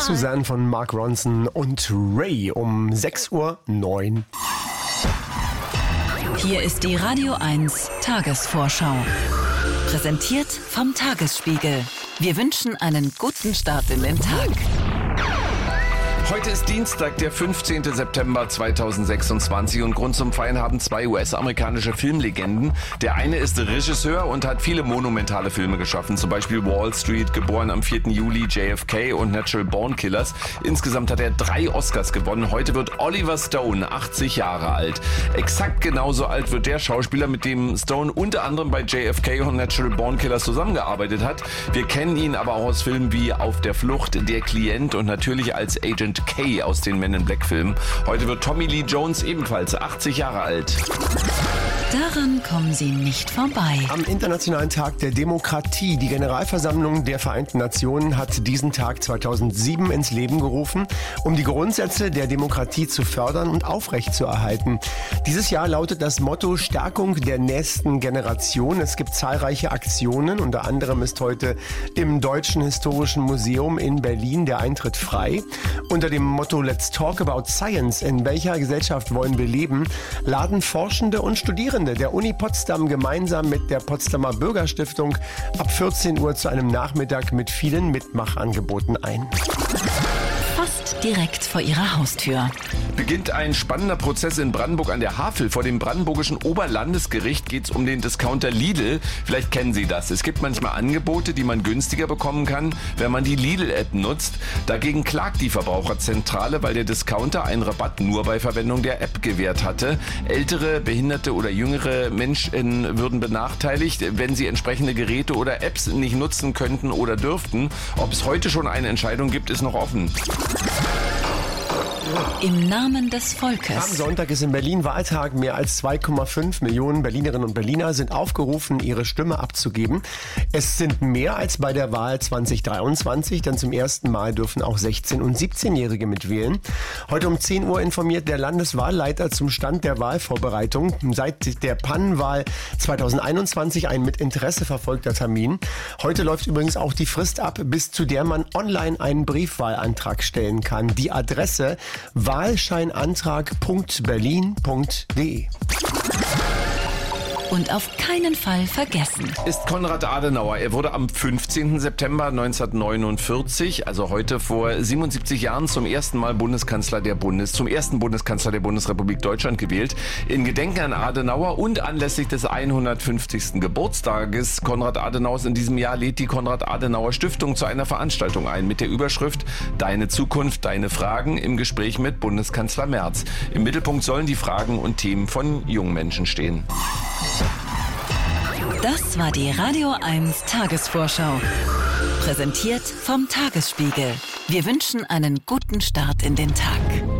Suzanne von Mark Ronson und Ray um 6:09 Uhr. Hier ist die Radio 1 Tagesvorschau. Präsentiert vom Tagesspiegel. Wir wünschen einen guten Start in den Tag. Heute ist Dienstag, der 15. September 2026 und Grund zum Feiern haben zwei US-amerikanische Filmlegenden. Der eine ist Regisseur und hat viele monumentale Filme geschaffen, zum Beispiel Wall Street, geboren am 4. Juli, JFK und Natural Born Killers. Insgesamt hat er 3 Oscars gewonnen. Heute wird Oliver Stone 80 Jahre alt. Exakt genauso alt wird der Schauspieler, mit dem Stone unter anderem bei JFK und Natural Born Killers zusammengearbeitet hat. Wir kennen ihn aber auch aus Filmen wie Auf der Flucht, Der Klient und natürlich als Agent K aus den Men in Black Filmen. Heute wird Tommy Lee Jones ebenfalls 80 Jahre alt. Daran kommen Sie nicht vorbei. Am Internationalen Tag der Demokratie. Die Generalversammlung der Vereinten Nationen hat diesen Tag 2007 ins Leben gerufen, um die Grundsätze der Demokratie zu fördern und aufrechtzuerhalten. Dieses Jahr lautet das Motto Stärkung der nächsten Generation. Es gibt zahlreiche Aktionen. Unter anderem ist heute im Deutschen Historischen Museum in Berlin der Eintritt frei. Unter dem Motto Let's Talk About Science, in welcher Gesellschaft wollen wir leben, laden Forschende und Studierende der Uni Potsdam gemeinsam mit der Potsdamer Bürgerstiftung ab 14 Uhr zu einem Nachmittag mit vielen Mitmachangeboten ein. Fast direkt vor Ihrer Haustür. Beginnt ein spannender Prozess in Brandenburg an der Havel. Vor dem brandenburgischen Oberlandesgericht geht es um den Discounter Lidl. Vielleicht kennen Sie das. Es gibt manchmal Angebote, die man günstiger bekommen kann, wenn man die Lidl-App nutzt. Dagegen klagt die Verbraucherzentrale, weil der Discounter einen Rabatt nur bei Verwendung der App gewährt hatte. Ältere, behinderte oder jüngere Menschen würden benachteiligt, wenn sie entsprechende Geräte oder Apps nicht nutzen könnten oder dürften. Ob es heute schon eine Entscheidung gibt, ist noch offen. Im Namen des Volkes. Am Sonntag ist in Berlin Wahltag. Mehr als 2,5 Millionen Berlinerinnen und Berliner sind aufgerufen, ihre Stimme abzugeben. Es sind mehr als bei der Wahl 2023, denn zum ersten Mal dürfen auch 16- und 17-Jährige mitwählen. Heute um 10 Uhr informiert der Landeswahlleiter zum Stand der Wahlvorbereitung. Seit der Pannenwahl 2021 ein mit Interesse verfolgter Termin. Heute läuft übrigens auch die Frist ab, bis zu der man online einen Briefwahlantrag stellen kann. Die Adresse wahlscheinantrag.berlin.de. Und auf keinen Fall vergessen. Ist Konrad Adenauer. Er wurde am 15. September 1949, also heute vor 77 Jahren, zum ersten Bundeskanzler der Bundesrepublik Deutschland gewählt. In Gedenken an Adenauer und anlässlich des 150. Geburtstages Konrad Adenauers in diesem Jahr lädt die Konrad-Adenauer-Stiftung zu einer Veranstaltung ein mit der Überschrift Deine Zukunft, deine Fragen im Gespräch mit Bundeskanzler Merz. Im Mittelpunkt sollen die Fragen und Themen von jungen Menschen stehen. Das war die Radio 1 Tagesvorschau. Präsentiert vom Tagesspiegel. Wir wünschen einen guten Start in den Tag.